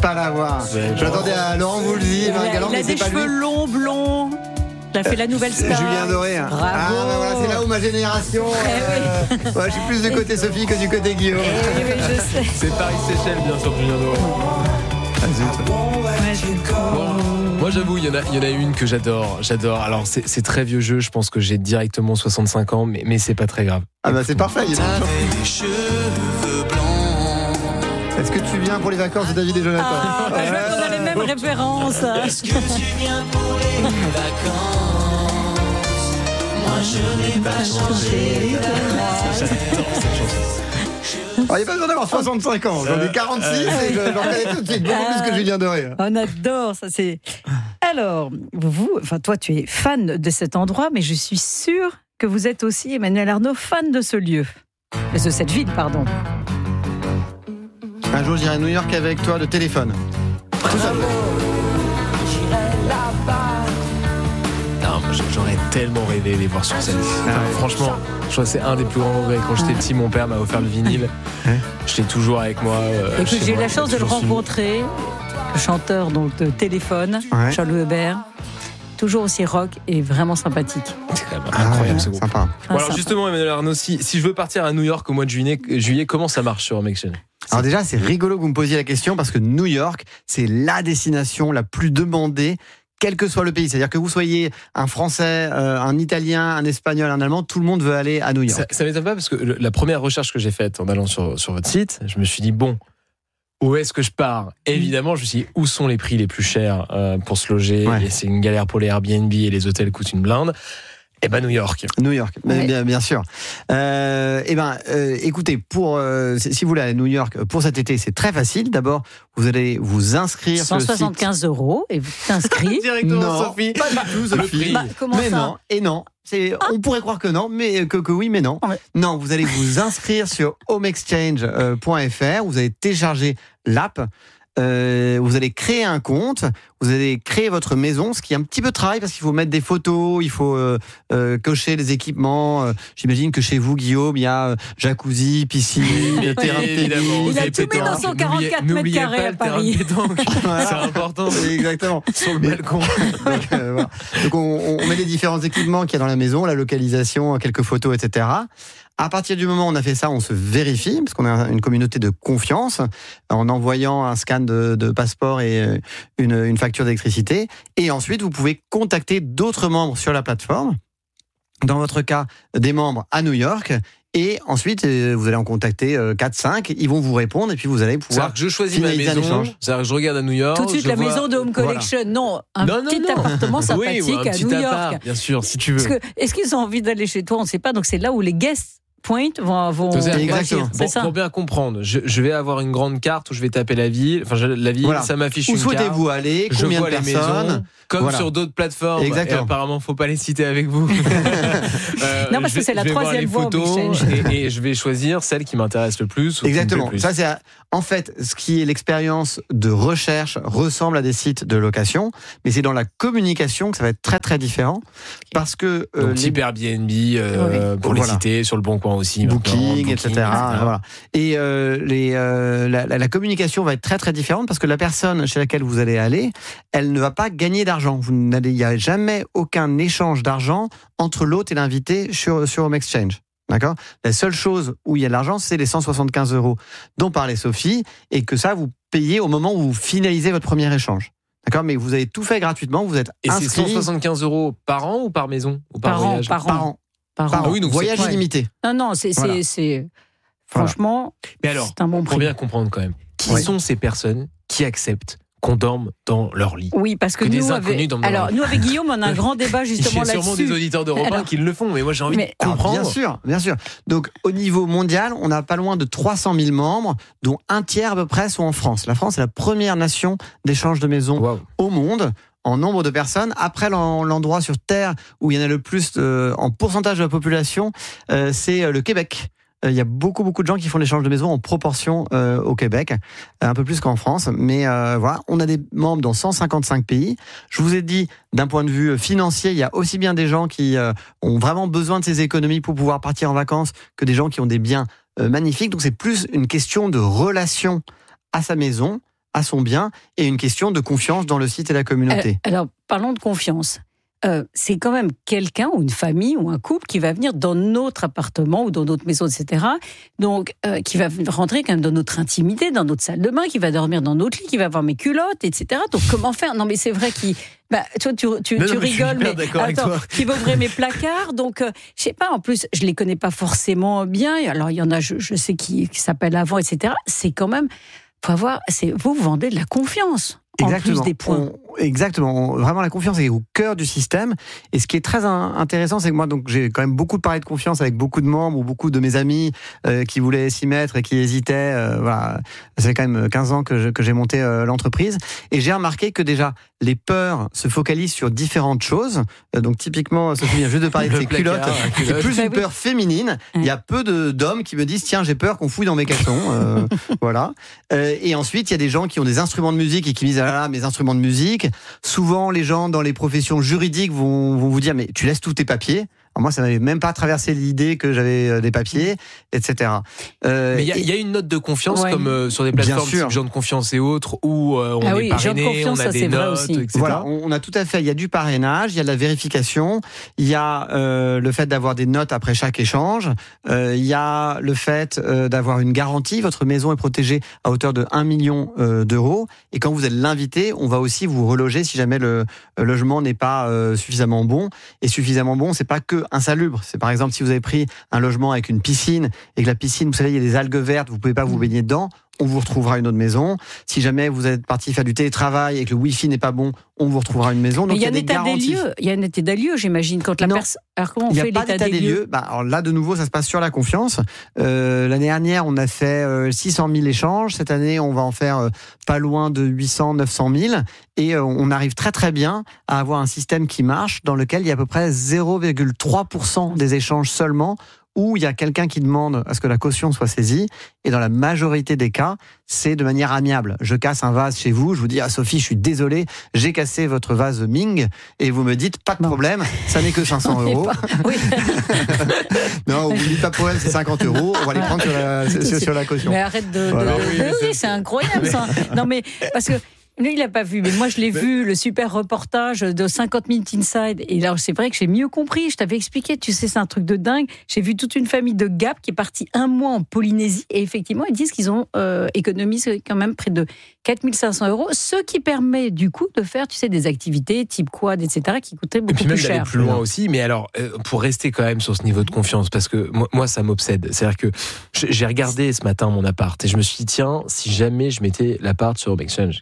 pas la voir. J'attendais à Laurent Voulzy, Marie Galland, Il a mais c'est des pas cheveux lui. longs, blonds. Il a fait la nouvelle star. Julien Doré. Bravo. Ah, bah voilà, c'est là où ma génération. Ouais, je suis plus du côté Sophie que du côté Guillaume. Oui, je sais. C'est Paris-Séchelles, bien sûr, Julien Doré. Moi j'avoue, il y en a une que j'adore. Alors c'est très vieux jeu, je pense que j'ai directement 65 ans, mais c'est pas très grave. Ah bah c'est parfait. Des cheveux blancs. Est-ce que tu viens pour les vacances de David et Jonathan? Ah, bah, je vois qu'on a les mêmes références. Est-ce que tu viens pour les vacances? Moi je n'ai pas changé. Alors, il n'y a pas besoin d'avoir 65 ans. J'en ai 46 et j'en connais tout de suite beaucoup plus que Julien Doré. On adore ça. Alors, toi, tu es fan de cet endroit, mais je suis sûre que vous êtes aussi, Emmanuel Arnaud, fan de ce lieu. De cette ville, pardon. Un jour, j'irai à New York avec toi de téléphone. Tout ça. Non, j'aurais tellement rêvé de les voir sur scène. Franchement, je crois que c'est un des plus grands regrets. Quand j'étais petit, mon père m'a offert le vinyle. Je l'ai toujours avec moi. Écoute, j'ai eu la chance de le rencontrer, le chanteur donc, de téléphone, Charles Weber. Toujours aussi rock et vraiment sympathique. C'est quand même incroyable ce groupe. Sympa. Bon, alors justement, Emmanuel Arnaud, si je veux partir à New York au mois de juillet, comment ça marche sur Omex Change? Alors déjà, c'est rigolo que vous me posiez la question parce que New York, c'est la destination la plus demandée, quel que soit le pays. C'est-à-dire que vous soyez un Français, un Italien, un Espagnol, un Allemand, tout le monde veut aller à New York. Ça m'étonne pas parce que la première recherche que j'ai faite en allant sur votre site, je me suis dit, bon, où est-ce que je pars? Évidemment, je me suis dit, où sont les prix les plus chers pour se loger? Et c'est une galère pour les Airbnb et les hôtels coûtent une blinde. Eh ben New York. New York, bien sûr. Écoutez, si vous voulez aller à New York pour cet été, c'est très facile. D'abord, vous allez vous inscrire 175 sur le site. € et vous t'inscrivez. Directement, non, Sophie. pas du tout, Sophie. Comment mais ça? non, et non. On pourrait croire que non, mais que oui, mais non. Ouais. Non, vous allez vous inscrire sur homeexchange.fr. Vous allez télécharger l'app. Vous allez créer un compte, vous allez créer votre maison, ce qui est un petit peu de travail parce qu'il faut mettre des photos, il faut cocher les équipements. J'imagine que chez vous, Guillaume, il y a jacuzzi, piscine, terrain de tennis. Il a tout mis dans son 44 mètres carrés à Paris. Voilà. C'est important. Exactement. Sur le balcon. Donc on met les différents équipements qu'il y a dans la maison, la localisation, quelques photos, etc. À partir du moment où on a fait ça, on se vérifie, parce qu'on a une communauté de confiance, en envoyant un scan de passeport et une facture d'électricité. Et ensuite, vous pouvez contacter d'autres membres sur la plateforme. Dans votre cas, des membres à New York. Et ensuite, vous allez en contacter 4-5, ils vont vous répondre et puis vous allez pouvoir. C'est-à-dire que je choisis ma maison, c'est-à-dire que je regarde à New York. Tout de suite, la maison de Home Collection. Voilà. Non, un petit appartement sympathique un à petit New York. Appart, bien sûr, si tu veux. Est-ce qu'ils ont envie d'aller chez toi? On ne sait pas. Donc c'est là où les guest points vont exactement. Pour bien comprendre, je vais avoir une grande carte où je vais taper la ville. Enfin, la ville, voilà. Ça m'affiche une carte. Où souhaitez-vous aller? Combien de personnes? Maisons, comme sur d'autres plateformes. Exactement. Et apparemment, faut pas les citer avec vous. Non, parce que c'est la troisième fois et je vais choisir celle qui m'intéresse le plus. Exactement. Ça, c'est en fait ce qui est l'expérience de recherche ressemble à des sites de location, mais c'est dans la communication que ça va être très très différent parce que type Airbnb pour les citer, sur le Bon Coin aussi, Booking, etc. Voilà. Et la communication va être très très différente parce que la personne chez laquelle vous allez aller, elle ne va pas gagner d'argent. Il n'y a jamais aucun échange d'argent entre l'hôte et l'invité sur Home Exchange. D'accord ? La seule chose où il y a de l'argent, c'est les 175 € dont parlait Sophie, et que ça, vous payez au moment où vous finalisez votre premier échange. D'accord ? Mais vous avez tout fait gratuitement, vous êtes inscrit. Et c'est 175 € par an ou par maison ou par voyage ? Par an. Ah oui, donc voyage illimité. Non, c'est franchement, mais alors, c'est un bon prix. Pour bien comprendre quand même, qui sont ces personnes qui acceptent qu'on dorme dans leur lit? Oui, parce que nous, avec Guillaume, on a un grand débat justement là-dessus. Il y a sûrement des auditeurs d'Europe 1 qui le font, mais moi j'ai envie de comprendre. Bien sûr. Donc au niveau mondial, on a pas loin de 300 000 membres, dont un tiers à peu près sont en France. La France est la première nation d'échange de maisons au monde. En nombre de personnes, après l'endroit sur Terre où il y en a le plus en pourcentage de la population, c'est le Québec. Il y a beaucoup de gens qui font l'échange de maisons en proportion au Québec, un peu plus qu'en France. Mais voilà, on a des membres dans 155 pays. Je vous ai dit, d'un point de vue financier, il y a aussi bien des gens qui ont vraiment besoin de ces économies pour pouvoir partir en vacances que des gens qui ont des biens magnifiques. Donc c'est plus une question de relation à sa maison, à son bien et une question de confiance dans le site et la communauté. Alors, parlons de confiance. C'est quand même quelqu'un ou une famille ou un couple qui va venir dans notre appartement ou dans notre maison, etc. Donc, qui va rentrer quand même dans notre intimité, dans notre salle de bain, qui va dormir dans notre lit, qui va voir mes culottes, etc. Donc, comment faire ? Non, mais c'est vrai qu'il... toi, tu rigoles, mais attends, qui va ouvrir mes placards. Donc, je sais pas, en plus, je les connais pas forcément bien. Alors, il y en a, je sais qui s'appellent avant, etc. C'est quand même... Faut avoir... Vous vendez de la confiance. Exactement. En plus des points. Exactement. Vraiment, la confiance est au cœur du système. Et ce qui est très intéressant, c'est que moi, donc, j'ai quand même beaucoup parlé de confiance avec beaucoup de membres ou beaucoup de mes amis qui voulaient s'y mettre et qui hésitaient. Voilà. Ça fait quand même 15 ans que j'ai monté l'entreprise. Et j'ai remarqué que déjà, les peurs se focalisent sur différentes choses. Donc, typiquement, Sophie vient juste de parler de ses culottes. C'est plus une peur féminine. Il y a peu d'hommes qui me disent, tiens, j'ai peur qu'on fouille dans mes caleçons. Voilà. Et ensuite, il y a des gens qui ont des instruments de musique et qui me disent, ah là, mes instruments de musique. Souvent, les gens dans les professions juridiques vont vous dire, mais tu laisses tous tes papiers. Alors moi, ça m'avait même pas traversé l'idée que j'avais des papiers, etc. Mais il y a une note de confiance, comme sur des plateformes type Gens de confiance et autres, où on est parrainé, on a des notes, etc. Voilà, on a tout à fait. Il y a du parrainage, il y a de la vérification, il y a le fait d'avoir des notes après chaque échange, il y a le fait d'avoir une garantie. Votre maison est protégée à hauteur de 1 million d'euros. Et quand vous êtes l'invité, on va aussi vous reloger si jamais le logement n'est pas suffisamment bon. Et suffisamment bon, c'est pas que insalubre. C'est par exemple si vous avez pris un logement avec une piscine et que la piscine, vous savez, il y a des algues vertes, vous pouvez pas vous baigner dedans. On vous retrouvera une autre maison. Si jamais vous êtes parti faire du télétravail et que le Wi-Fi n'est pas bon, on vous retrouvera une maison. Donc il y a des garanties. Il y a un état des lieux, j'imagine, quand la personne. Alors comment on fait l'état des lieux ? Alors là, de nouveau, ça se passe sur la confiance. L'année dernière, on a fait 600 000 échanges. Cette année, on va en faire pas loin de 800, 900 000. Et on arrive très très bien à avoir un système qui marche, dans lequel il y a à peu près 0,3% des échanges seulement où il y a quelqu'un qui demande à ce que la caution soit saisie, et dans la majorité des cas, c'est de manière amiable. Je casse un vase chez vous, je vous dis, ah Sophie, je suis désolé, j'ai cassé votre vase Ming, et vous me dites, pas de problème, ça n'est que 500 €. Oui. Non, vous me dites, pas de problème, c'est 50 €, on va les prendre sur la caution. Mais arrête oui, c'est incroyable ça. Non mais, parce que, lui, il l'a pas vu, mais moi je l'ai vu, le super reportage de 50 Minutes Inside. Et là, c'est vrai que j'ai mieux compris. Je t'avais expliqué, tu sais, c'est un truc de dingue. J'ai vu toute une famille de Gap qui est partie 1 mois en Polynésie. Et effectivement, ils disent qu'ils ont économisé quand même près de 4 500 €, ce qui permet du coup de faire, tu sais, des activités type quad, etc., qui coûtaient beaucoup plus cher. Et puis même d'aller plus loin aussi. Mais alors, pour rester quand même sur ce niveau de confiance, parce que moi ça m'obsède. C'est-à-dire que j'ai regardé ce matin mon appart et je me suis dit, tiens, si jamais je mettais l'appart sur HomeExchange,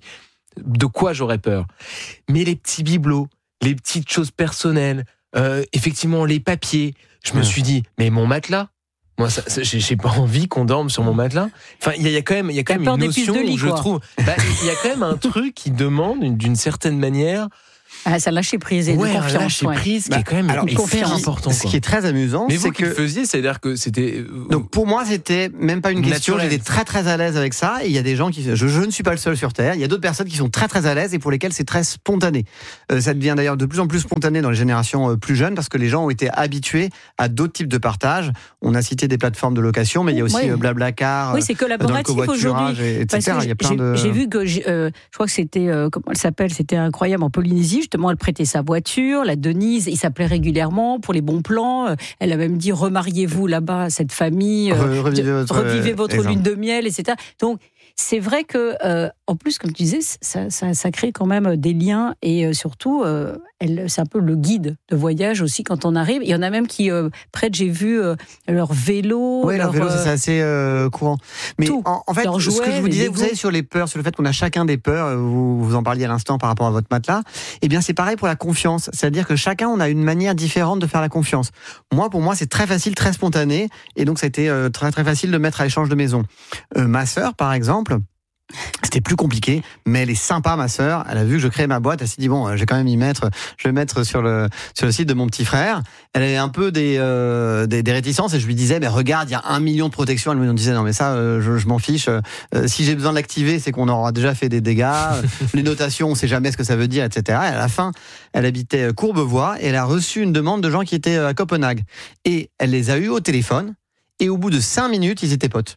de quoi j'aurais peur ? Mais les petits bibelots, les petites choses personnelles, effectivement les papiers, je me suis dit, mais mon matelas, moi j'ai pas envie qu'on dorme sur mon matelas. Enfin, il y a quand même une notion où je trouve, il y a quand même un truc qui demande d'une certaine manière. Ça lâcher prise et de confiance. Lâcher prise qui est quand même hyper important. Ce qui est très amusant, mais c'est que vous faisiez, c'est-à-dire que c'était. Donc pour moi, c'était même pas une question. J'étais très très à l'aise avec ça. Et il y a des gens qui, je ne suis pas le seul sur terre. Il y a d'autres personnes qui sont très très à l'aise et pour lesquelles c'est très spontané. Ça devient d'ailleurs de plus en plus spontané dans les générations plus jeunes parce que les gens ont été habitués à d'autres types de partage. On a cité des plateformes de location, mais il y a aussi Blablacar. Oui, c'est collaboratif aujourd'hui. Etc. Il y a plein de. J'ai vu que je crois que c'était comment elle s'appelle, c'était incroyable en Polynésie. Justement, elle prêtait sa voiture, la Denise, il s'appelait régulièrement pour les bons plans. Elle a même dit remariez-vous là-bas, cette famille, revivez votre lune de miel, etc. Donc c'est vrai que, en plus, comme tu disais, ça crée quand même des liens et surtout, c'est un peu le guide de voyage aussi quand on arrive. Il y en a même qui prêtent, j'ai vu, leur vélo. Oui, leur vélo, c'est assez courant. Mais en fait, ce que je vous disais, vous savez, sur les peurs, sur le fait qu'on a chacun des peurs, vous en parliez à l'instant par rapport à votre matelas, eh bien c'est pareil pour la confiance. C'est-à-dire que chacun, on a une manière différente de faire la confiance. Pour moi, c'est très facile, très spontané, et donc ça a été très très facile de mettre à l'échange de maison. Ma sœur, par exemple, c'était plus compliqué, mais elle est sympa, ma sœur. Elle a vu que je créais ma boîte, elle s'est dit bon, je vais quand même je vais mettre sur le site de mon petit frère. Elle avait un peu des réticences et je lui disais mais regarde, il y a 1 million de protections. Elle me disait non mais ça, je m'en fiche. Si j'ai besoin de l'activer, c'est qu'on aura déjà fait des dégâts. Les notations, on sait jamais ce que ça veut dire, etc. Et à la fin, elle habitait Courbevoie et elle a reçu une demande de gens qui étaient à Copenhague et elle les a eus au téléphone et au bout de 5 minutes, ils étaient potes.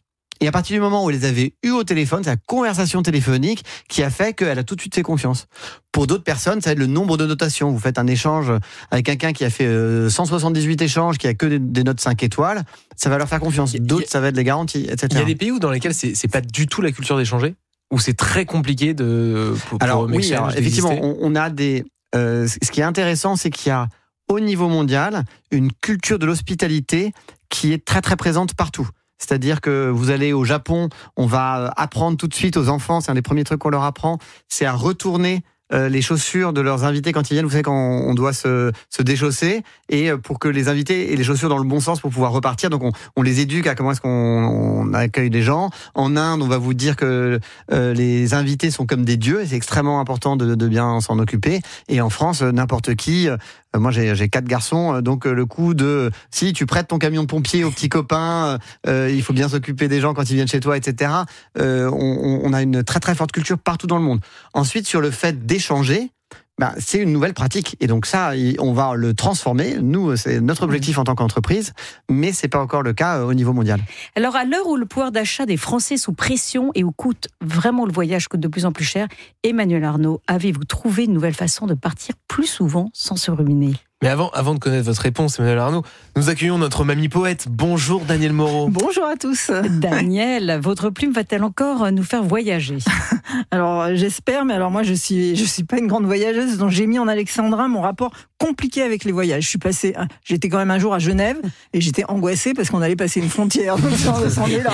Et à partir du moment où elle les avait eus au téléphone, c'est la conversation téléphonique qui a fait qu'elle a tout de suite fait confiance. Pour d'autres personnes, ça va être le nombre de notations. Vous faites un échange avec quelqu'un qui a fait 178 échanges, qui a que des notes 5 étoiles, ça va leur faire confiance. D'autres, ça va être les garanties, etc. Il y a des pays dans lesquels c'est pas du tout la culture d'échanger, où c'est très compliqué alors effectivement, on a des... ce qui est intéressant, c'est qu'il y a au niveau mondial une culture de l'hospitalité qui est très très présente partout. C'est-à-dire que vous allez au Japon, on va apprendre tout de suite aux enfants, c'est un des premiers trucs qu'on leur apprend, c'est à retourner les chaussures de leurs invités quand ils viennent. Vous savez, quand on doit se déchausser, et pour que les invités aient les chaussures dans le bon sens pour pouvoir repartir. Donc on les éduque à comment est-ce qu'on accueille les gens. En Inde, on va vous dire que les invités sont comme des dieux, et c'est extrêmement important de bien s'en occuper. Et en France, n'importe qui... Moi, j'ai 4 garçons, donc le coup de si tu prêtes ton camion de pompier aux petits copains, il faut bien s'occuper des gens quand ils viennent chez toi, etc. On a une très très forte culture partout dans le monde. Ensuite, sur le fait d'échanger, c'est une nouvelle pratique, et donc ça, on va le transformer. Nous, c'est notre objectif en tant qu'entreprise, mais c'est pas encore le cas au niveau mondial. Alors, à l'heure où le pouvoir d'achat des Français est sous pression et où coûte vraiment le voyage coûte de plus en plus cher, Emmanuel Arnault, avez-vous trouvé une nouvelle façon de partir plus souvent sans se ruminer ? Mais avant de connaître votre réponse, Emmanuel Arnault, nous accueillons notre mamie poète. Bonjour Daniel Moreau. Bonjour à tous. Daniel, votre plume va-t-elle encore nous faire voyager ? Alors j'espère, mais alors moi je suis pas une grande voyageuse, donc j'ai mis en alexandrin mon rapport compliqué avec les voyages. J'étais quand même un jour à Genève et j'étais angoissée parce qu'on allait passer une frontière. Donc c'en est là.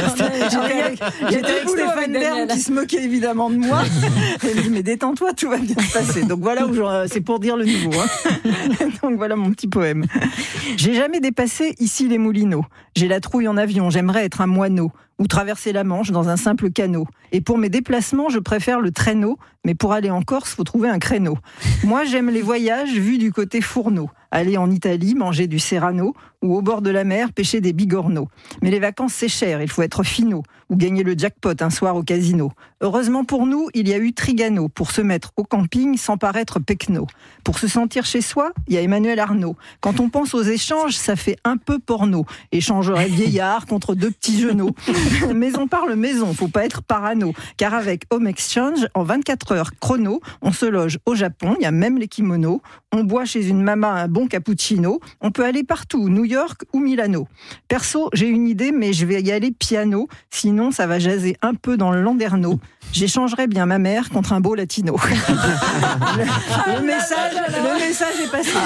J'étais avec Stéphane Bern qui se moquait évidemment de moi. Et il me dit mais détends-toi, tout va bien se passer. Donc voilà, c'est pour dire le niveau. Donc voilà mon petit poème. J'ai jamais dépassé ici les Moulineaux. J'ai la trouille en avion, j'aimerais être un moineau ou traverser la Manche dans un simple canot. Et pour mes déplacements, je préfère le traîneau, mais pour aller en Corse, faut trouver un créneau. Moi, j'aime les voyages vus du côté fourneau. Aller en Italie, manger du serrano, ou au bord de la mer, pêcher des bigorneaux. Mais les vacances, c'est cher, il faut être finot, ou gagner le jackpot un soir au casino. Heureusement pour nous, il y a eu Trigano, pour se mettre au camping sans paraître pecno. Pour se sentir chez soi, il y a Emmanuel Arnault. Quand on pense aux échanges, ça fait un peu porno. Échangerait vieillard contre 2 petits genoux. Mais on parle maison, faut pas être parano. Car avec Home Exchange, en 24 heures chrono, on se loge au Japon, il y a même les kimonos. On boit chez une maman un bon cappuccino. On peut aller partout, New York ou Milano. Perso, j'ai une idée, mais je vais y aller piano. Sinon, ça va jaser un peu dans le landerneau. J'échangerais bien ma mère contre un beau latino. le message est passé.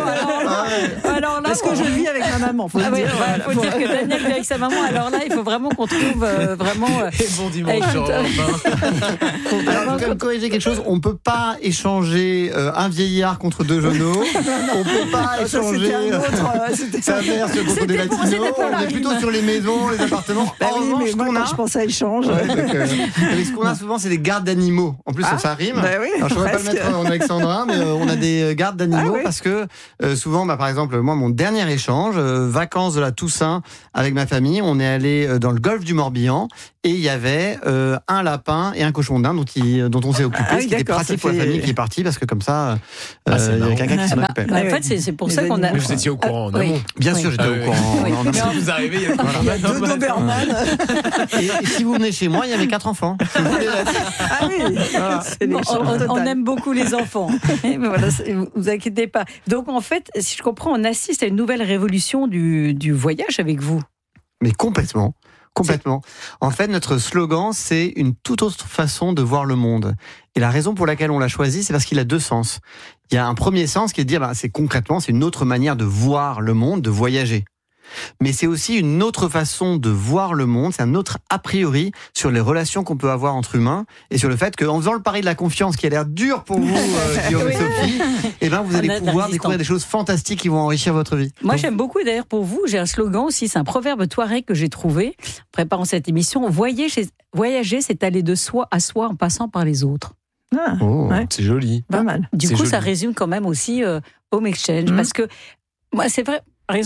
Alors là, parce que je vis avec ma maman. Faut dire que Daniel vit avec sa maman. Alors là, il faut vraiment qu'on trouve vraiment. Et bon dimanche. Alors, je vais me corriger quelque chose. On peut pas échanger un vieillard contre 2 genoux. On peut pas échanger sa mère contre des latinos. On est plutôt sur les maisons, les appartements. Mais moi, je pense à échange. Ce qu'on a souvent, c'est des gardes d'animaux. En plus, ça rime. Alors, je ne pourrais pas le mettre en alexandrin, mais on a des gardes d'animaux parce que souvent, par exemple, moi, mon dernier échange, vacances de la Toussaint avec ma famille, on est allé dans le golfe du Morbihan et il y avait un lapin et un cochon d'Inde dont on s'est occupé, ce qui était pratique pour la famille qui est partie parce que comme ça, il y a quelqu'un qui s'en occupait. En fait, c'est pour ça qu'on a. Mais vous étiez au courant en amont. Bien sûr, j'étais au courant. Vous arrivez, il y a 2 Doberman. Et si vous venez chez moi, il y avait 4 enfants. Ah oui, on aime beaucoup les enfants. Mais voilà, vous inquiétez pas. Donc en fait, si je comprends, on assiste à une nouvelle révolution du voyage avec vous. Mais complètement. En fait, notre slogan, c'est une toute autre façon de voir le monde. Et la raison pour laquelle on l'a choisi, c'est parce qu'il a 2 sens. Il y a un premier sens qui est de dire, c'est concrètement, c'est une autre manière de voir le monde, de voyager. Mais c'est aussi une autre façon de voir le monde, c'est un autre a priori sur les relations qu'on peut avoir entre humains et sur le fait qu'en faisant le pari de la confiance qui a l'air dur pour vous, Guillaume et Sophie, vous allez pouvoir découvrir des choses fantastiques qui vont enrichir votre vie. Moi, j'aime beaucoup, d'ailleurs, pour vous, j'ai un slogan aussi, c'est un proverbe touareg que j'ai trouvé, en préparant cette émission, voyager, c'est aller de soi à soi en passant par les autres. C'est joli. Pas mal. Du coup, ça résume quand même aussi Home Exchange, parce que moi, c'est vrai, par exemple,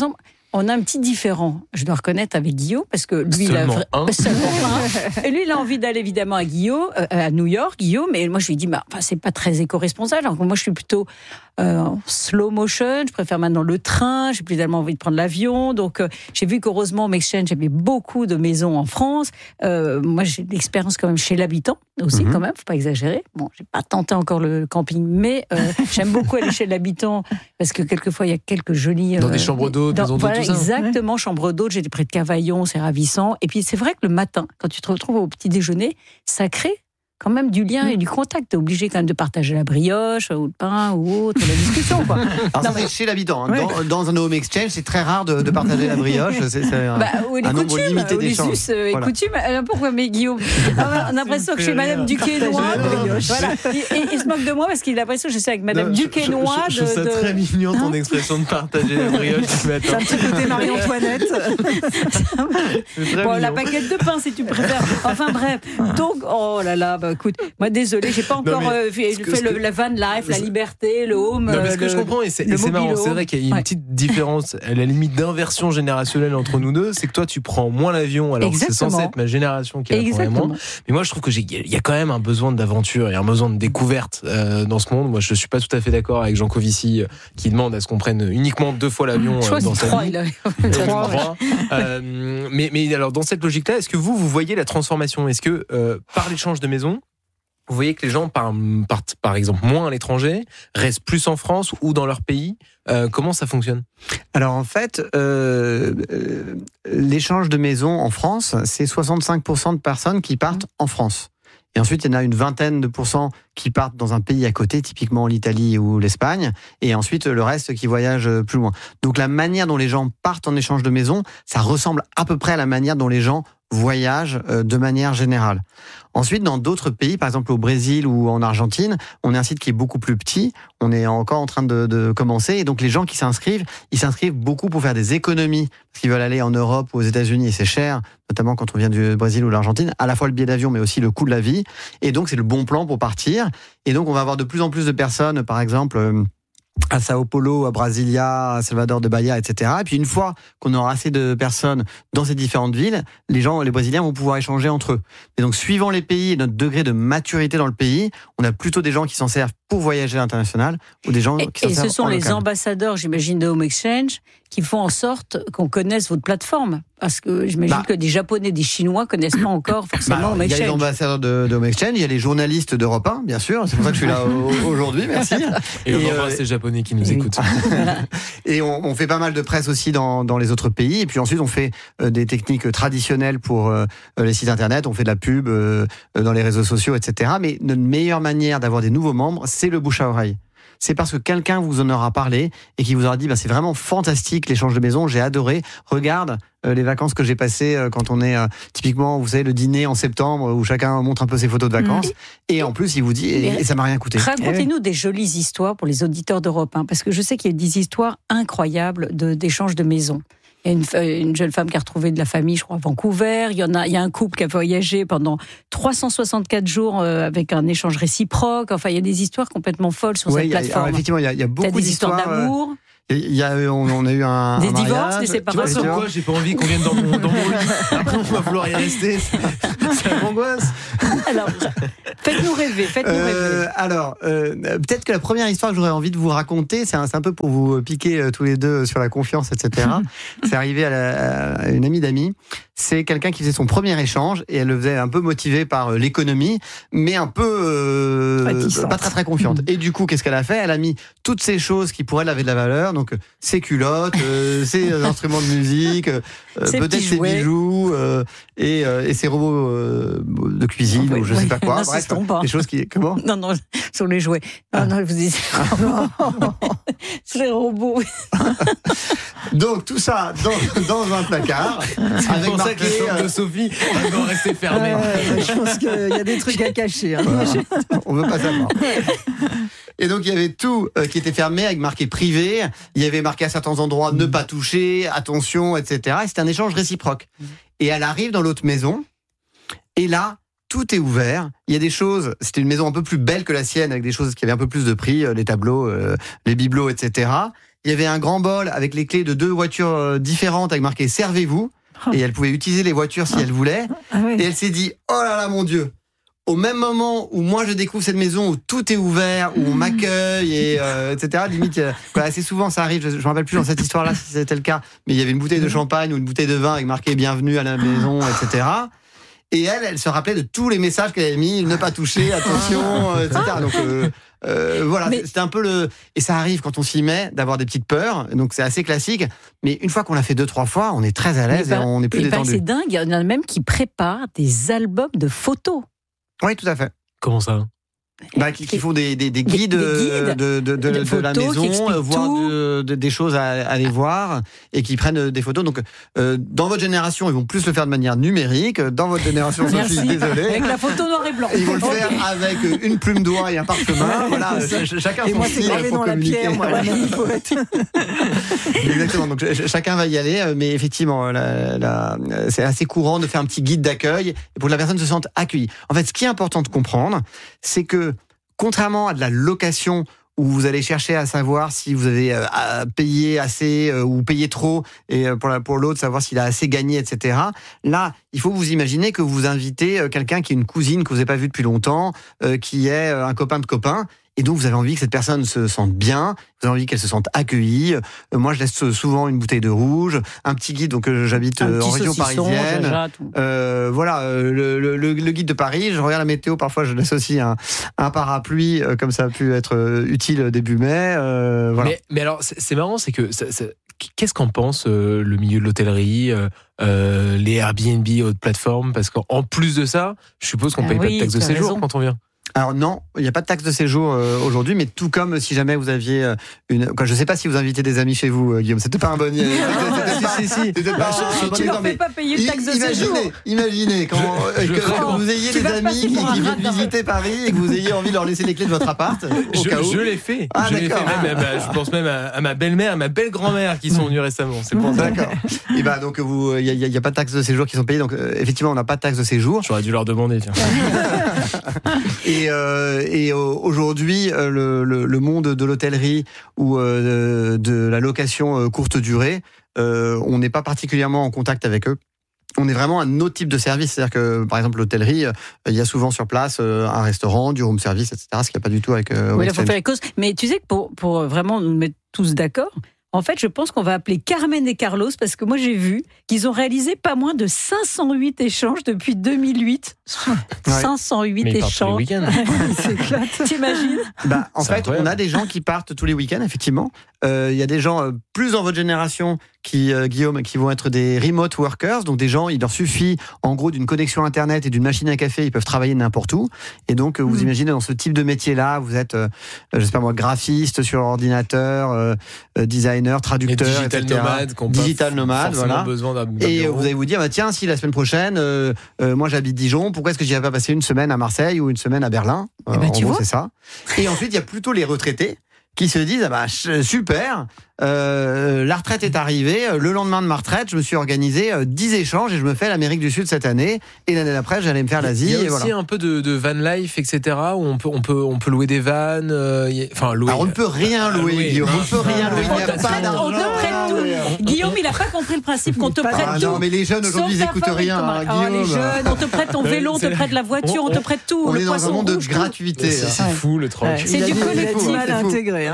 on a un petit différent, je dois reconnaître, avec Guillaume, parce que lui, Seulement un. Et lui, il a envie d'aller évidemment à New York, Guillaume, et moi je lui dis, c'est pas très éco-responsable, alors que moi je suis plutôt slow motion, je préfère maintenant le train, j'ai plus tellement envie de prendre l'avion, donc j'ai vu qu'heureusement, Home Exchange avait beaucoup de maisons en France. Moi j'ai de l'expérience quand même chez l'habitant aussi, quand même, faut pas exagérer. Bon, j'ai pas tenté encore le camping, mais j'aime beaucoup aller chez l'habitant, parce que quelquefois il y a quelques jolies... Dans des chambres d'hôtes, maisons d'hôtes, tout ça. Exactement, chambre d'hôte, j'étais près de Cavaillon, c'est ravissant. Et puis c'est vrai que le matin, quand tu te retrouves au petit déjeuner, ça crée quand même du lien et du contact. T'es obligé quand même de partager la brioche ou le pain ou autre, la discussion, quoi. Alors ça, c'est chez l'habitant. Dans un Home Exchange, c'est très rare de partager la brioche. C'est un nombre limité d'échanges. Les us et coutumes. Alors pourquoi, mais Guillaume, on a l'impression que chez Madame Duquesnoy, voilà, il se moque de moi parce qu'il a l'impression que je suis avec Madame Duquesnoy. Je trouve ça très mignon ton expression de partager la brioche. C'est un petit côté Marie-Antoinette. Bon, la baguette de pain, si tu préfères. Enfin bref. Donc, oh là là, écoute, moi désolé, j'ai pas encore fait la van life, la liberté, le home. Non, mais ce que je comprends, et c'est marrant, c'est vrai qu'il y a une petite différence, à la limite d'inversion générationnelle entre nous deux, c'est que toi tu prends moins l'avion, alors que c'est censé être ma génération qui la prend moins. Mais moi je trouve qu'il y a quand même un besoin d'aventure et un besoin de découverte dans ce monde. Moi je suis pas tout à fait d'accord avec Jean Covici qui demande à ce qu'on prenne uniquement 2 fois l'avion dans sa vie. Mais alors dans cette logique-là, est-ce que vous voyez la transformation ? Est-ce que par l'échange de maisons, vous voyez que les gens partent par exemple moins à l'étranger, restent plus en France ou dans leur pays ? Comment ça fonctionne ? Alors en fait, l'échange de maisons en France, c'est 65% de personnes qui partent en France. Et ensuite, il y en a une vingtaine de pourcents qui partent dans un pays à côté, typiquement l'Italie ou l'Espagne, et ensuite le reste qui voyage plus loin. Donc la manière dont les gens partent en échange de maison, ça ressemble à peu près à la manière dont les gens voyagent de manière générale. Ensuite, dans d'autres pays, par exemple au Brésil ou en Argentine, on est un site qui est beaucoup plus petit, on est encore en train de commencer, et donc les gens qui s'inscrivent, ils s'inscrivent beaucoup pour faire des économies, parce qu'ils veulent aller en Europe ou aux États-Unis, et c'est cher, notamment quand on vient du Brésil ou de l'Argentine, à la fois le billet d'avion, mais aussi le coût de la vie, et donc c'est le bon plan pour partir, et donc on va avoir de plus en plus de personnes, par exemple... à Sao Paulo, à Brasilia, à Salvador de Bahia, etc. Et puis une fois qu'on aura assez de personnes dans ces différentes villes, les Brésiliens vont pouvoir échanger entre eux. Et donc suivant les pays et notre degré de maturité dans le pays, on a plutôt des gens qui s'en servent pour voyager à l'international ou des gens qui s'en servent en local. Et ce sont les ambassadeurs, j'imagine, de Home Exchange qui font en sorte qu'on connaisse votre plateforme. Parce que j'imagine que des Japonais, des Chinois connaissent pas encore forcément Home Exchange. Il y a les ambassadeurs de Home Exchange, il y a les journalistes d'Europe 1, bien sûr. C'est pour ça que je suis là aujourd'hui, merci. Et on embrasse les Japonais qui nous écoutent. Et on fait pas mal de presse aussi dans les autres pays. Et puis ensuite, on fait des techniques traditionnelles pour les sites internet. On fait de la pub dans les réseaux sociaux, etc. Mais notre meilleure manière d'avoir des nouveaux membres, c'est le bouche à oreille. C'est parce que quelqu'un vous en aura parlé et qui vous aura dit c'est vraiment fantastique l'échange de maison, j'ai adoré, regarde les vacances que j'ai passées quand on est typiquement, vous savez, le dîner en septembre où chacun montre un peu ses photos de vacances et en plus il vous dit et ça m'a rien coûté. Racontez-nous des jolies histoires pour les auditeurs d'Europe 1, parce que je sais qu'il y a des histoires incroyables d'échange de maisons. Il y a une jeune femme qui a retrouvé de la famille, je crois, à Vancouver. Il y a un couple qui a voyagé pendant 364 jours avec un échange réciproque. Enfin, il y a des histoires complètement folles sur cette plateforme. Effectivement, il y a beaucoup d'histoires d'amour. On a eu un des divorces, mariage, des séparations. Tu vois sur quoi j'ai pas envie qu'on vienne dans mon lit. Après, on va vouloir y rester. C'est la angoisse. Alors, faites-nous rêver. Alors, peut-être que la première histoire que j'aurais envie de vous raconter, c'est un peu pour vous piquer tous les deux sur la confiance, etc. C'est arrivé à une amie d'amis. C'est quelqu'un qui faisait son premier échange et elle le faisait un peu motivée par l'économie, mais un peu pas très très confiante. Et du coup, qu'est-ce qu'elle a fait ? Elle a mis toutes ces choses qui pour elle avaient de la valeur, donc ses culottes, ses instruments de musique, peut-être ses bijoux et ses robots de cuisine ou je sais pas quoi. Bref, des choses qui comment ? Non, sur les jouets. Non, je vous dis sur les robots. Donc tout ça dans un placard avec marqué que la chambre de Sophie va rester fermée. Je pense qu'il y a des trucs à cacher. Voilà. On veut pas savoir. Et donc il y avait tout qui était fermé avec marqué privé. Il y avait marqué à certains endroits ne pas toucher, attention, etc. Et c'était un échange réciproque. Et elle arrive dans l'autre maison et là tout est ouvert. Il y a des choses. C'était une maison un peu plus belle que la sienne avec des choses qui avaient un peu plus de prix, les tableaux, les bibelots, etc. il y avait un grand bol avec les clés de 2 voitures différentes avec marqué « Servez-vous ». Et elle pouvait utiliser les voitures si elle voulait. Et elle s'est dit « Oh là là, mon Dieu !» Au même moment où moi je découvre cette maison où tout est ouvert, où on m'accueille, et etc. Limite, assez souvent ça arrive, je me rappelle plus dans cette histoire-là si c'était le cas, mais il y avait une bouteille de champagne ou une bouteille de vin avec marqué « Bienvenue à la maison », etc. Et elle se rappelait de tous les messages qu'elle avait mis, ne pas toucher, attention, etc. Donc voilà, c'était un peu et ça arrive quand on s'y met d'avoir des petites peurs, donc c'est assez classique. Mais une fois qu'on l'a fait 2-3 fois, on est très à l'aise et on est plus détendu. C'est dingue, il y en a même qui préparent des albums de photos. Oui, tout à fait. Comment ça ? Qui font des guides de la maison, voir des choses à aller voir et qui prennent des photos. Donc, dans votre génération, ils vont plus le faire de manière numérique. Dans votre génération, Sophie, désolé. Avec la photo noir et blanc. Ils vont le faire avec une plume d'oie et un parchemin. Voilà, chacun son style pour communiquer. Pierre, moi, Exactement. Donc, chacun va y aller, mais effectivement, c'est assez courant de faire un petit guide d'accueil pour que la personne se sente accueillie. En fait, ce qui est important de comprendre, c'est que contrairement à de la location où vous allez chercher à savoir si vous avez payé assez ou payé trop, et pour l'autre, savoir s'il a assez gagné, etc. Là, il faut vous imaginer que vous invitez quelqu'un qui est une cousine que vous n'avez pas vue depuis longtemps, qui est un copain de copain, et donc vous avez envie que cette personne se sente bien, vous avez envie qu'elle se sente accueillie. Moi, je laisse souvent une bouteille de rouge, un petit guide, donc j'habite en région parisienne. Voilà, le guide de Paris, je regarde la météo, parfois je laisse aussi un parapluie, comme ça a pu être utile début mai. Voilà. Mais alors, c'est marrant, c'est que qu'est-ce qu'en pense le milieu de l'hôtellerie, les Airbnb, autres plateformes ? Parce qu'en plus de ça, je suppose qu'on paye pas de taxe de séjour quand on vient. Alors non, il n'y a pas de taxe de séjour aujourd'hui, mais tout comme si jamais vous aviez je ne sais pas si vous invitez des amis chez vous, Guillaume, c'était pas un bon... Tu leur fais pas payer de taxe de séjour. Imaginez quand vous ayez des amis qui viennent visiter Paris et que vous ayez envie de leur laisser les clés de votre appart. Je l'ai fait. Je pense même à ma belle-mère, à ma belle-grand-mère qui sont venues récemment. C'est pour ça. D'accord. Et donc il n'y a pas de taxe de séjour qui sont payées, donc effectivement on n'a pas de taxe de séjour. J'aurais dû leur demander. Tiens. Et aujourd'hui, le monde de l'hôtellerie ou de la location courte durée, on n'est pas particulièrement en contact avec eux. On est vraiment un autre type de service. C'est-à-dire que, par exemple, l'hôtellerie, il y a souvent sur place un restaurant, du room service, etc. Ce qu'il n'y a pas du tout avec... oui, il faut faire les causes. Mais tu sais que pour vraiment nous mettre tous d'accord, en fait, je pense qu'on va appeler Carmen et Carlos parce que moi, j'ai vu qu'ils ont réalisé pas moins de 508 échanges depuis 2008. 508 mais échanges. Tous les week-ends. T'imagines ? En fait, on a des gens qui partent tous les week-ends, effectivement. Il y a des gens plus dans votre génération Guillaume, qui vont être des remote workers, donc des gens, il leur suffit en gros d'une connexion internet et d'une machine à café, ils peuvent travailler n'importe où. Et donc vous imaginez dans ce type de métier-là, vous êtes, j'espère moi, graphiste sur ordinateur, designer, traducteur, digital nomade, voilà. Et vous allez vous dire, tiens, si la semaine prochaine, moi j'habite Dijon, pourquoi est-ce que j'irais pas passer une semaine à Marseille ou une semaine à Berlin ? En gros, c'est ça. Et ensuite, il y a plutôt les retraités qui se disent super, la retraite est arrivée, le lendemain de ma retraite, je me suis organisé 10 échanges et je me fais l'Amérique du Sud cette année, et l'année d'après j'allais me faire l'Asie. Il y a aussi un peu de van life, etc., où on peut louer des vannes, louer. Alors on ne peut rien louer, Guillaume, on ne peut rien louer, il n'y a pas d'argent. On te prête tout. Guillaume, il n'a pas compris le principe qu'on te prête tout. Non, mais les jeunes aujourd'hui, ils n'écoutent rien, Guillaume. Les jeunes, on te prête ton vélo, on te prête la voiture, on te prête tout. On est dans un monde de gratuité. C'est fou le truc. C'est du collectif intégré.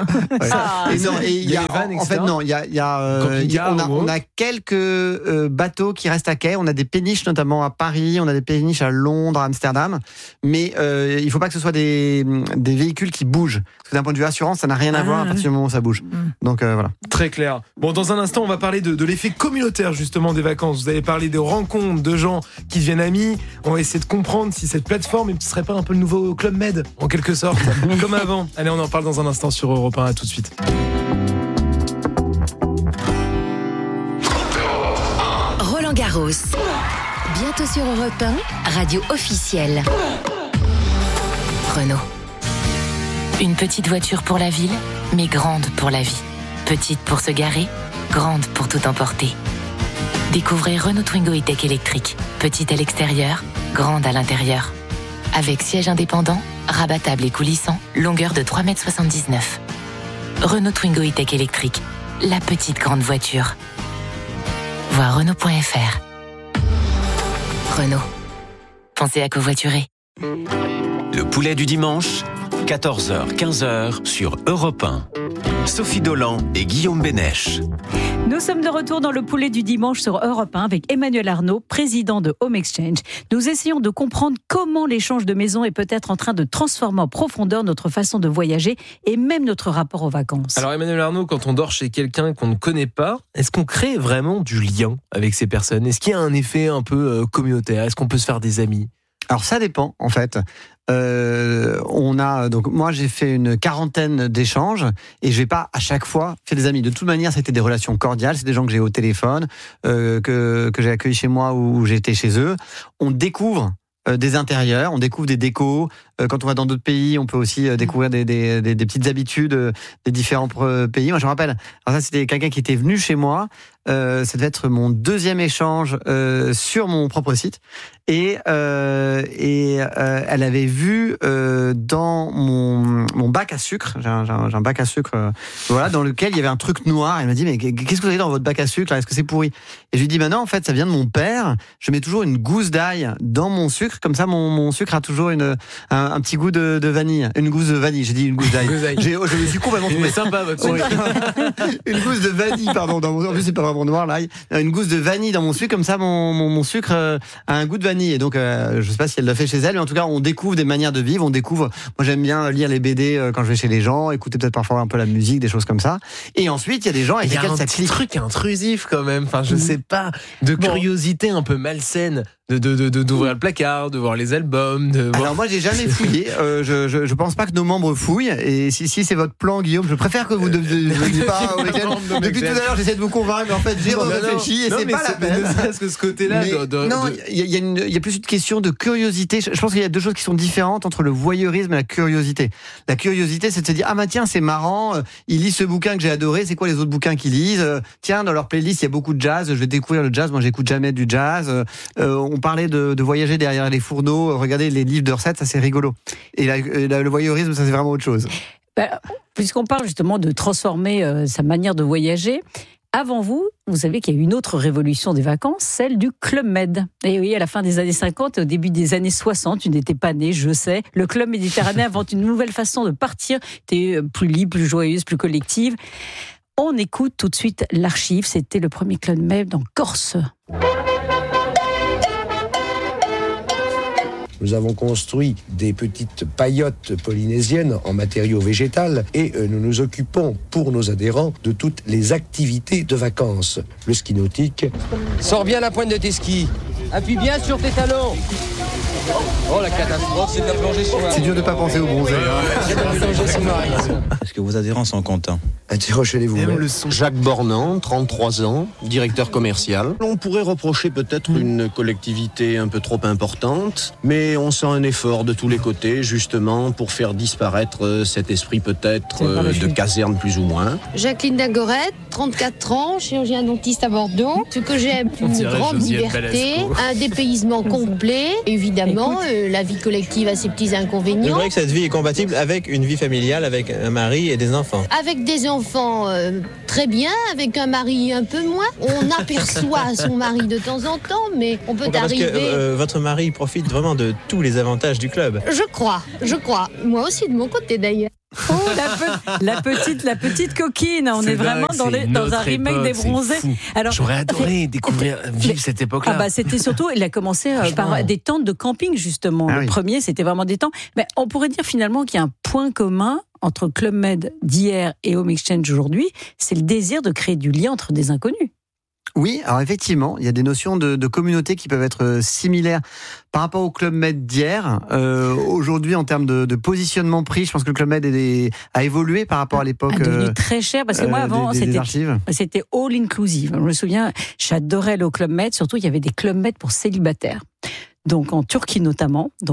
On a quelques bateaux qui restent à quai. On a des péniches notamment à Paris, on a des péniches à Londres, à Amsterdam. Mais il ne faut pas que ce soit des véhicules qui bougent. Parce que d'un point de vue assurance, ça n'a rien à voir à partir du moment où ça bouge. Donc voilà. Très clair. Bon, dans un instant, on va parler de l'effet communautaire justement des vacances. Vous avez parlé de rencontres, de gens qui deviennent amis. On va essayer de comprendre si cette plateforme ne serait pas un peu le nouveau Club Med, en quelque sorte, comme avant. Allez, on en parle dans un instant sur Europe 1. À tout de suite. Roland Garros. Bientôt sur Europe 1, radio officielle. Renault. Une petite voiture pour la ville, mais grande pour la vie. Petite pour se garer, grande pour tout emporter. Découvrez Renault Twingo E-Tech électrique. Petite à l'extérieur, grande à l'intérieur. Avec siège indépendant, rabattable et coulissant, longueur de 3,79 m. Renault Twingo E-Tech électrique. la petite grande voiture. Voir Renault.fr. Renault. Pensez à covoiturer. Le poulet du dimanche, 14h-15h sur Europe 1. Sophie Dolan et Guillaume Bénèche. Nous sommes de retour dans le poulet du dimanche sur Europe 1 avec Emmanuel Arnaud, président de Home Exchange. Nous essayons de comprendre comment l'échange de maison est peut-être en train de transformer en profondeur notre façon de voyager et même notre rapport aux vacances. Alors Emmanuel Arnaud, quand on dort chez quelqu'un qu'on ne connaît pas, est-ce qu'on crée vraiment du lien avec ces personnes ? Est-ce qu'il y a un effet un peu communautaire ? Est-ce qu'on peut se faire des amis ? Alors ça dépend en fait. Donc moi j'ai fait une 40aine d'échanges et je vais pas à chaque fois faire des amis. De toute manière, c'était des relations cordiales, c'est des gens que j'ai au téléphone, que j'ai accueillis chez moi ou j'étais chez eux. On découvre des intérieurs, on découvre des décos. Quand on va dans d'autres pays, on peut aussi découvrir des petites habitudes des différents pays. Moi, je me rappelle, alors ça, c'était quelqu'un qui était venu chez moi. Ça devait être mon deuxième échange sur mon propre site. Et elle avait vu dans mon bac à sucre, j'ai un bac à sucre, voilà, dans lequel il y avait un truc noir. Elle m'a dit, mais qu'est-ce que vous avez dans votre bac à sucre là ? Est-ce que c'est pourri ? Et je lui ai dit, non, en fait, ça vient de mon père. Je mets toujours une gousse d'ail dans mon sucre, comme ça, mon sucre a toujours un petit goût de vanille. Une gousse de vanille, j'ai dit une gousse d'ail. Je me suis complètement trompé. C'est sympa votre sucre. Une gousse de vanille, pardon. En plus, c'est pas vraiment noir l'ail. Une gousse de vanille dans mon sucre, comme ça, mon sucre a un goût de vanille. Et donc, je sais pas si elle l'a fait chez elle, mais en tout cas, on découvre des manières de vivre. Moi, j'aime bien lire les BD quand je vais chez les gens, écouter peut-être parfois un peu la musique, des choses comme ça. Et ensuite, il y a des gens avec lesquels ça clique. Il y a un petit truc intrusif quand même. Enfin, je sais pas, de curiosité un peu malsaine. D'ouvrir le placard, de voir les albums. Alors moi j'ai jamais fouillé. Je pense pas que nos membres fouillent. Et si c'est votre plan, Guillaume, je préfère que vous ne disiez pas. Depuis tout à l'heure, j'essaie de vous convaincre, mais en fait j'ai réfléchi et c'est pas la peine. Est-ce que ce côté-là non, il y a plus une question de curiosité. Je pense qu'il y a deux choses qui sont différentes entre le voyeurisme et la curiosité. La curiosité, c'est de se dire tiens, c'est marrant. Il lit ce bouquin que j'ai adoré. C'est quoi les autres bouquins qu'ils lisent ? Tiens, dans leur playlist il y a beaucoup de jazz. Je vais découvrir le jazz. Moi, j'écoute jamais du jazz. On parlait de voyager derrière les fourneaux, regarder les livres de recettes, ça c'est rigolo. Et le voyeurisme, ça c'est vraiment autre chose. Puisqu'on parle justement de transformer sa manière de voyager, avant vous savez qu'il y a eu une autre révolution des vacances, celle du Club Med. Et oui, à la fin des années 50 et au début des années 60, tu n'étais pas né, je sais, le Club Méditerranée invente une nouvelle façon de partir, t'es plus libre, plus joyeuse, plus collective. On écoute tout de suite l'archive, c'était le premier Club Med en Corse. Nous avons construit des petites paillotes polynésiennes en matériaux végétal et nous nous occupons pour nos adhérents de toutes les activités de vacances. Le ski nautique. Sors bien la pointe de tes skis. Appuie bien sur tes talons. Oh la catastrophe, c'est de la plongée sous-marine. C'est dur de ne pas penser au bronzé. C'est de la plongée sous-marine. Est-ce que vos adhérents sont contents ? Interrogez-les vous-même. Jacques Bornand, 33 ans, directeur commercial. On pourrait reprocher peut-être une collectivité un peu trop importante, mais on sent un effort de tous les côtés, justement, pour faire disparaître cet esprit peut-être de caserne plus ou moins. Jacqueline Dagorette, 34 ans, chirurgien dentiste à Bordeaux. Ce que j'aime, une grande liberté, un dépaysement complet, évidemment, la vie collective a ses petits inconvénients. C'est vrai que cette vie est compatible avec une vie familiale, avec un mari et des enfants. Avec des enfants, très bien, avec un mari un peu moins. On aperçoit son mari de temps en temps, mais on peut arriver... Parce que votre mari profite vraiment de tous les avantages du club. Je crois. Moi aussi, de mon côté d'ailleurs. Oh, la petite coquine. On est vraiment dans un remake des Bronzés. Alors, j'aurais adoré vivre cette époque-là. C'était surtout, il a commencé par des tentes de camping, justement. Le premier, c'était vraiment des tentes. Mais on pourrait dire finalement qu'il y a un point commun entre Club Med d'hier et Home Exchange aujourd'hui, c'est le désir de créer du lien entre des inconnus. Oui, alors effectivement, il y a des notions de communauté qui peuvent être similaires par rapport au Club Med d'hier. Aujourd'hui, en termes de positionnement prix, je pense que le Club Med a évolué par rapport à l'époque. A devenu très cher, parce que moi, avant, c'était all inclusive. Je me souviens, j'adorais le Club Med, surtout il y avait des Club Med pour célibataires. Donc en Turquie notamment, donc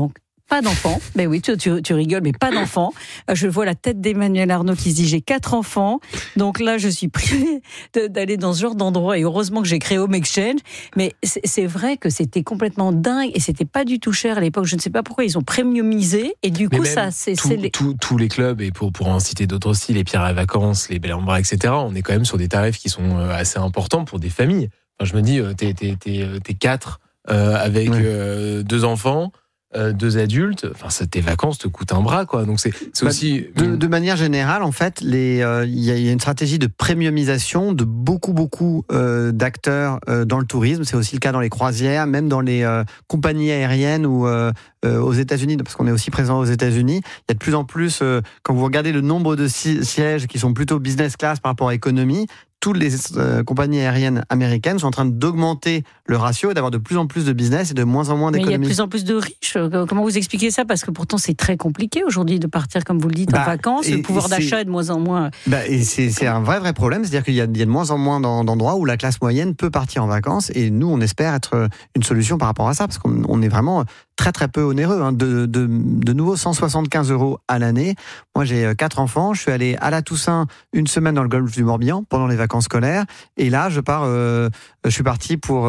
pas d'enfants. Ben oui, tu rigoles, mais pas d'enfants. Je vois la tête d'Emmanuel Arnaud qui se dit j'ai 4 enfants, donc là je suis privée d'aller dans ce genre d'endroit et heureusement que j'ai créé Home Exchange. Mais c'est vrai que c'était complètement dingue et c'était pas du tout cher à l'époque. Je ne sais pas pourquoi ils ont premiumisé et du coup ça c'est tous les clubs et pour en citer d'autres aussi, les Pierres à vacances, les Bel en Bras, etc. On est quand même sur des tarifs qui sont assez importants pour des familles. Enfin, je me dis t'es 4 avec 2 enfants. 2 adultes, enfin tes vacances te coûtent un bras, quoi. Donc c'est aussi de manière générale, en fait, il y a une stratégie de premiumisation de beaucoup d'acteurs dans le tourisme. C'est aussi le cas dans les croisières, même dans les compagnies aériennes ou aux États-Unis, parce qu'on est aussi présent aux États-Unis. Il y a de plus en plus, quand vous regardez le nombre de sièges qui sont plutôt business class par rapport à économie, toutes les compagnies aériennes américaines sont en train d'augmenter le ratio et d'avoir de plus en plus de business et de moins en moins d'économies. Mais il y a de plus en plus de riches. Comment vous expliquez ça ? Parce que pourtant, c'est très compliqué aujourd'hui de partir, comme vous le dites, en vacances. Le pouvoir d'achat est de moins en moins... Et c'est un vrai problème. C'est-à-dire qu'il y a de moins en moins d'endroits où la classe moyenne peut partir en vacances. Et nous, on espère être une solution par rapport à ça, parce qu'on est vraiment très peu onéreux. De nouveau, 175 € à l'année. Moi, j'ai 4 enfants. Je suis allé à la Toussaint une semaine dans le golfe du Morbihan pendant les vacances scolaires. Et là, je suis parti pour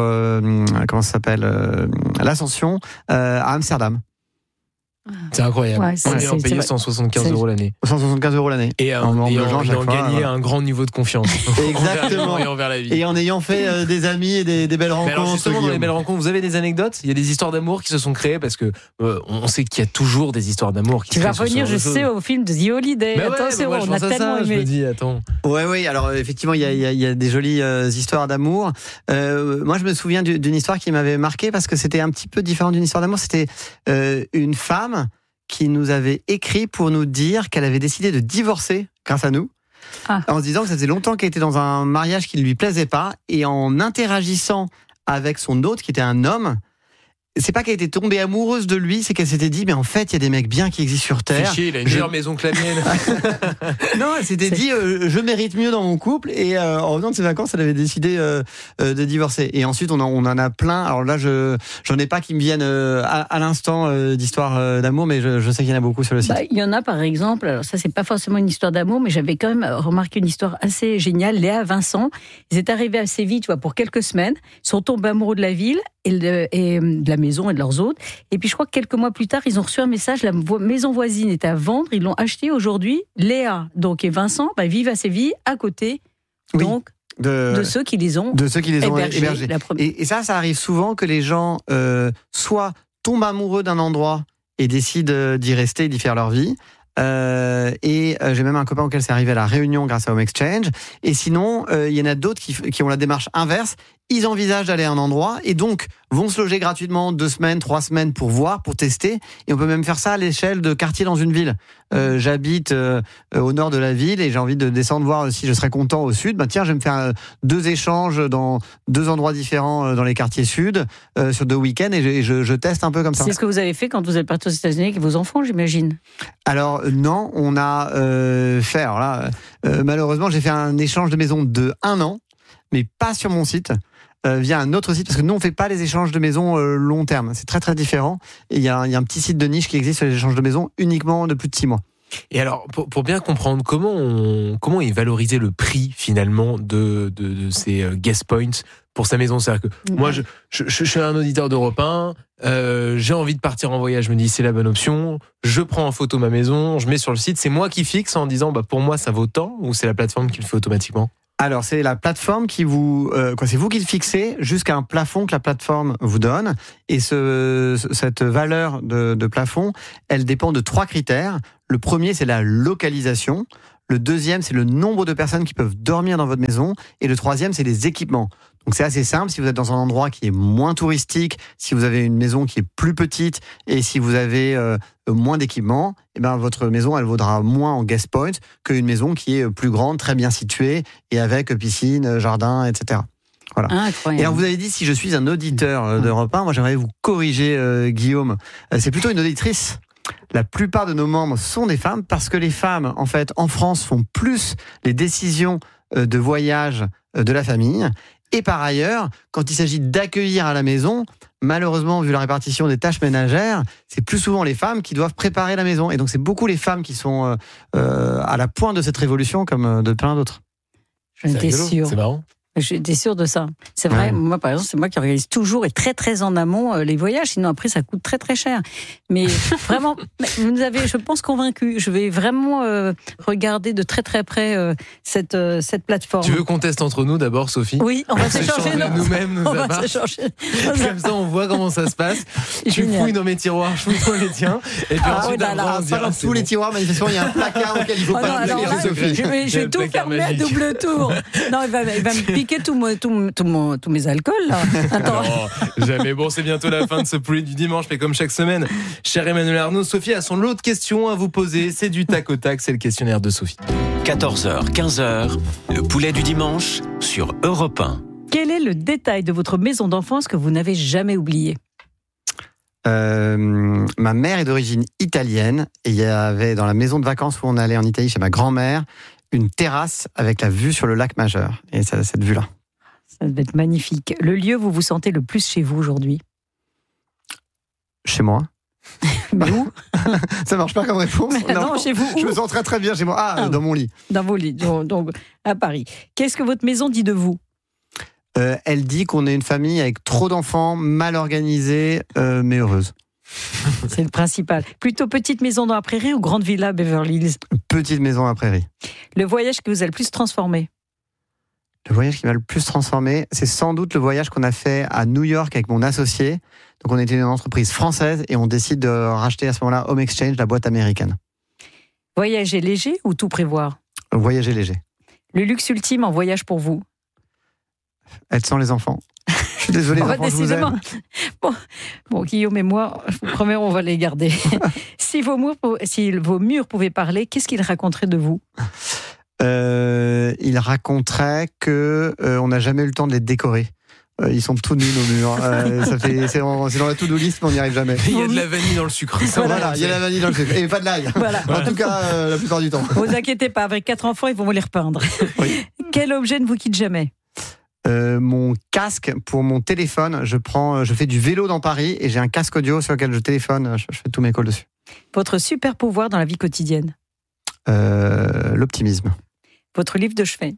l'Ascension à Amsterdam. C'est incroyable. Ouais, on est en payé 175 € l'année. 175 € l'année. Et en ayant gagné un grand niveau de confiance. Exactement. Envers la vie. Et en ayant fait des amis et des belles rencontres. Alors justement, dans les belles rencontres, vous avez des anecdotes ? Il y a des histoires d'amour qui se sont créées parce que on sait qu'il y a toujours des histoires d'amour qui se créent. Tu vas revenir, je sais, au film de The Holiday. Attention, on a tellement aimé. Je me dis, attends. Oui. Alors effectivement, il y a des jolies histoires d'amour. Moi, je me souviens d'une histoire qui m'avait marqué parce que c'était un petit peu différent d'une histoire d'amour. C'était une femme qui nous avait écrit pour nous dire qu'elle avait décidé de divorcer grâce à nous, en se disant que ça faisait longtemps qu'elle était dans un mariage qui ne lui plaisait pas, et en interagissant avec son hôte, qui était un homme, c'est pas qu'elle était tombée amoureuse de lui, c'est qu'elle s'était dit, mais en fait, il y a des mecs bien qui existent sur Terre. Il a une meilleure maison que la mienne. Non, elle s'était dit, je mérite mieux dans mon couple, et en revenant de ses vacances, elle avait décidé de divorcer. Et ensuite, on en a plein. Alors là, j'en ai pas qui me viennent à l'instant d'histoires d'amour, mais je sais qu'il y en a beaucoup sur le site. Il y en a, par exemple, alors ça, c'est pas forcément une histoire d'amour, mais j'avais quand même remarqué une histoire assez géniale. Léa, Vincent, ils étaient arrivés à Séville, pour quelques semaines, ils sont tombés amoureux de la ville et de la maison et de leurs hôtes. Et puis je crois que quelques mois plus tard, ils ont reçu un message, la maison voisine est à vendre, ils l'ont achetée aujourd'hui. Léa et Vincent vivent à Séville, à côté de ceux qui les ont hébergés. Et ça arrive souvent que les gens soit tombent amoureux d'un endroit et décident d'y rester et d'y faire leur vie. Et j'ai même un copain auquel c'est arrivé à La Réunion grâce à Home Exchange. Et sinon, il y en a d'autres qui ont la démarche inverse. Ils envisagent d'aller à un endroit et donc vont se loger gratuitement 2 semaines, 3 semaines pour voir, pour tester. Et on peut même faire ça à l'échelle de quartiers dans une ville. J'habite au nord de la ville et j'ai envie de descendre voir si je serais content au sud. Tiens, je vais me faire 2 échanges dans 2 endroits différents dans les quartiers sud sur 2 week-ends et je teste un peu comme ça. C'est ce que vous avez fait quand vous êtes parti aux États-Unis avec vos enfants, j'imagine. Alors non, on a fait. Alors là, malheureusement, j'ai fait un échange de maison de 1 an, mais pas sur mon site. Via un autre site, parce que nous on fait pas les échanges de maisons long terme, c'est très différent, et il y a un petit site de niche qui existe sur les échanges de maisons uniquement de plus de 6 mois. Et alors, pour bien comprendre, comment est valorisé le prix finalement de ces guest points pour sa maison ? C'est-à-dire que moi je suis un auditeur d'Europe 1, j'ai envie de partir en voyage, je me dis c'est la bonne option, je prends en photo ma maison, je mets sur le site, c'est moi qui fixe en disant pour moi ça vaut tant, ou c'est la plateforme qui le fait automatiquement ? Alors, c'est la plateforme qui c'est vous qui le fixez jusqu'à un plafond que la plateforme vous donne. Et cette valeur de plafond, elle dépend de 3 critères. Le premier, c'est la localisation. Le deuxième, c'est le nombre de personnes qui peuvent dormir dans votre maison. Et le troisième, c'est les équipements. Donc c'est assez simple, si vous êtes dans un endroit qui est moins touristique, si vous avez une maison qui est plus petite et si vous avez moins d'équipements, votre maison elle vaudra moins en guest point qu'une maison qui est plus grande, très bien située et avec piscine, jardin, etc. Voilà. Incroyable. Et alors vous avez dit si je suis un auditeur d'Europe 1, moi j'aimerais vous corriger Guillaume, c'est plutôt une auditrice. La plupart de nos membres sont des femmes parce que les femmes en fait en France font plus les décisions de voyage de la famille. Et par ailleurs, quand il s'agit d'accueillir à la maison, malheureusement, vu la répartition des tâches ménagères, c'est plus souvent les femmes qui doivent préparer la maison. Et donc, c'est beaucoup les femmes qui sont à la pointe de cette révolution, comme de plein d'autres. J'en étais sûre. C'est marrant. J'étais sûre de ça. C'est vrai, Ouais. moi par exemple, c'est moi qui organise toujours et très très en amont les voyages, sinon après ça coûte très très cher. Mais vraiment, vous nous avez, je pense, convaincu. Je vais vraiment regarder de très très près cette plateforme. Tu veux qu'on teste entre nous d'abord, Sophie? Oui, on va s'échanger nous-mêmes nos on va apparts. s'échanger. Comme ça, on voit comment ça se passe. Tu Génial. fouilles dans mes tiroirs, je fouille dans les tiens. Et puis ensuite, là là, après, on se Pas dira, dans c'est tous les bon. tiroirs, manifestement, il y a un placard auquel il ne faut Oh pas non, toucher. alors là, Sophie. je vais Le tout placard fermer à magique. double tour. Non, il va me piquer tous mes alcools, là. Attends. Non, jamais. Bon, c'est bientôt la fin de ce poulet du dimanche, mais comme chaque semaine, cher Emmanuel Arnaud, Sophie a son lot de questions à vous poser. C'est du tac au tac, c'est le questionnaire de Sophie. 14h, 15h, le poulet du dimanche sur Europe 1. Quel est le détail de votre maison d'enfance que vous n'avez jamais oublié? Ma mère est d'origine italienne et il y avait dans la maison de vacances où on allait en Italie chez ma grand-mère une terrasse avec la vue sur le lac Majeur. Et c'est cette vue-là. Ça devait être magnifique. Le lieu où vous vous sentez le plus chez vous aujourd'hui? Chez moi. Mais où? Ça marche pas comme réponse. Non, chez vous. Je Où? me sens très très bien chez moi. Dans mon lit. Dans vos lits, donc à Paris. Qu'est-ce que votre maison dit de vous? Elle dit qu'on est une famille avec trop d'enfants, mal organisée, mais heureuse. C'est le principal. Plutôt petite maison dans la prairie ou grande villa à Beverly Hills? Petite maison à prairie. Le voyage qui vous a le plus transformé? Le voyage qui m'a le plus transformé, c'est sans doute le voyage qu'on a fait à New York avec mon associé. Donc on était une entreprise française et on décide de racheter à ce moment-là Home Exchange, la boîte américaine. Voyager léger ou tout prévoir? Voyager léger. Le luxe ultime en voyage pour vous? Être sans les enfants. Je suis désolé, les enfants, je vous aime. Bon, Guillaume et moi, je vous promets, on va les garder. Si vos murs pouvaient parler, qu'est-ce qu'ils raconteraient de vous? Il raconterait que on n'a jamais eu le temps de les décorer. Ils sont tout nus nos murs. C'est dans la to-do list, mais on n'y arrive jamais. Il y a de la vanille dans le sucre. Voilà, il y a la vanille dans le sucre et pas de l'ail. Voilà. En tout cas, la plupart du temps. Ne vous inquiétez pas, avec 4 enfants, ils vont vous les repeindre. Oui. Quel objet ne vous quitte jamais? Mon casque pour mon téléphone. Je fais du vélo dans Paris et j'ai un casque audio sur lequel je téléphone. Je fais tous mes calls dessus. Votre super pouvoir dans la vie quotidienne? L'optimisme. Votre livre de chevet?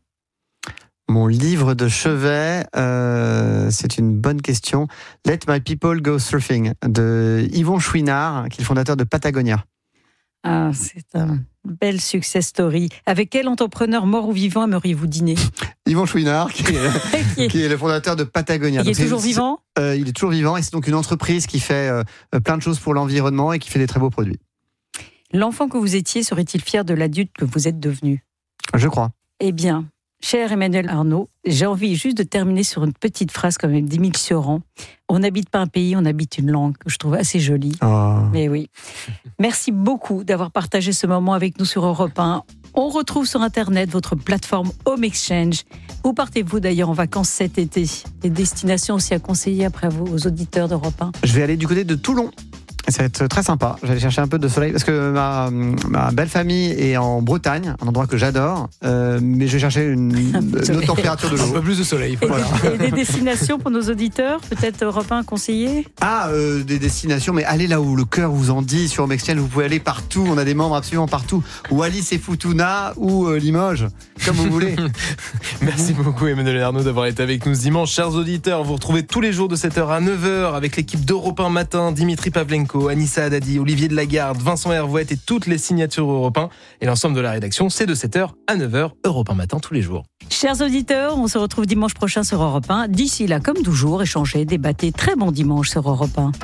Mon livre de chevet, c'est une bonne question. Let My People Go Surfing de Yvon Chouinard, qui est le fondateur de Patagonia. Ah, c'est un bel success story. Avec quel entrepreneur mort ou vivant aimeriez-vous dîner? Yvon Chouinard, qui est le fondateur de Patagonia. Il est toujours vivant? Il est toujours vivant et c'est donc une entreprise qui fait plein de choses pour l'environnement et qui fait des très beaux produits. L'enfant que vous étiez serait-il fier de l'adulte que vous êtes devenu? Je crois. Eh bien, cher Emmanuel Arnaud, j'ai envie juste de terminer sur une petite phrase comme d'Émile Cioran. On n'habite pas un pays, on habite une langue, que je trouve assez jolie. Oh. Mais oui. Merci beaucoup d'avoir partagé ce moment avec nous sur Europe 1. On retrouve sur Internet votre plateforme Home Exchange. Où partez-vous d'ailleurs en vacances cet été? Les destinations aussi à conseiller après aux auditeurs d'Europe 1? Je vais aller du côté de Toulon. Ça va être très sympa. Je vais aller chercher un peu de soleil parce que ma belle famille est en Bretagne, un endroit que j'adore. Mais je vais chercher une autre température de l'eau. Un peu plus de soleil. Voilà. Et des destinations pour nos auditeurs? Peut-être Europe 1 conseiller? Des destinations, mais allez là où le cœur vous en dit. Sur Home Exchange, vous pouvez aller partout. On a des membres absolument partout. Wallis et Futuna ou Limoges, comme vous voulez. Merci beaucoup Emmanuel Arnaud d'avoir été avec nous ce dimanche. Chers auditeurs, vous retrouvez tous les jours de 7h à 9h avec l'équipe d'Europe 1 Matin, Dimitri Pavlenko, Anissa Haddadi, Olivier Delagarde, Vincent Hervouette et toutes les signatures Europe 1. Et l'ensemble de la rédaction, c'est de 7h à 9h, Europe 1 Matin tous les jours. Chers auditeurs, on se retrouve dimanche prochain sur Europe 1. D'ici là, comme toujours, échangez, débattez. Très bon dimanche sur Europe 1.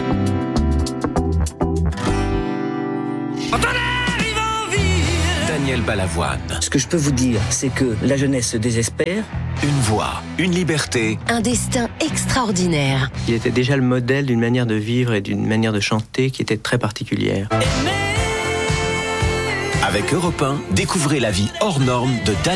Daniel Balavoine. Ce que je peux vous dire, c'est que la jeunesse se désespère. Une voix, une liberté. Un destin extraordinaire. Il était déjà le modèle d'une manière de vivre et d'une manière de chanter qui était très particulière. Avec Europe 1, découvrez la vie hors norme de Daniel.